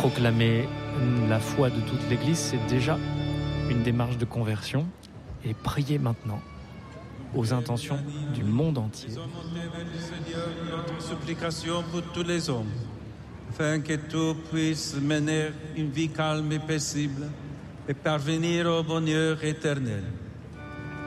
Proclamer la foi de toute l'Église, c'est déjà une démarche de conversion. Et prier maintenant aux intentions du monde entier. Nous sommes montés vers le Seigneur notre supplication pour tous les hommes, afin que tout puisse mener une vie calme et paisible et parvenir au bonheur éternel.